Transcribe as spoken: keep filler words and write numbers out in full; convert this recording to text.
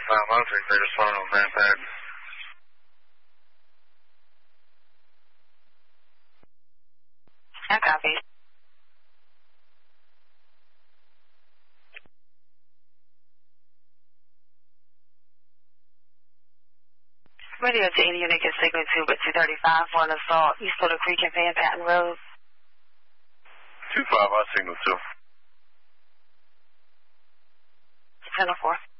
five, I'll take the respond on Rampart. I copy. Radio to any unit, get signal two, but two thirty-five for an assault, East Little Creek and Van Patten Road. two five, I'll signal two. ten oh four.